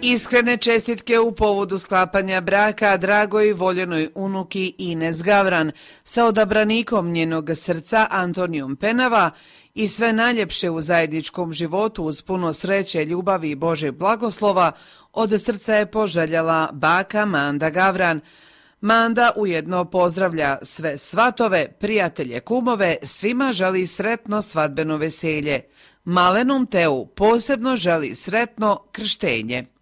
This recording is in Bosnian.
Iskrene čestitke u povodu sklapanja braka dragoj i voljenoj unuki Ines Gavran sa odabranikom njenog srca Antonijom Penava i sve najljepše u zajedničkom životu uz puno sreće, ljubavi i Božeg blagoslova od srca je poželjela baka Manda Gavran. Manda ujedno pozdravlja sve svatove, prijatelje, kumove, svima želi sretno svadbeno veselje. Malenom Teu posebno želi sretno krštenje.